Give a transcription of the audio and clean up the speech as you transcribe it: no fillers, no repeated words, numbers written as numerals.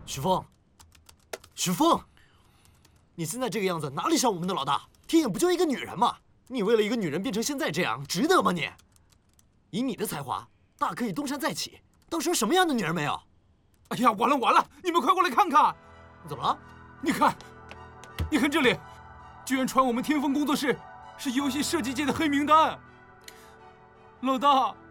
许峰，许峰，你现在这个样子哪里像我们的老大？天眼不就一个女人吗？你为了一个女人变成现在这样，值得吗你？以你的才华，大可以东山再起，到时候什么样的女人没有？ 哎呀，完了完了！你们快过来看看！ 怎么了？ 你看这里，居然传我们天风工作室是游戏设计界的黑名单。老大，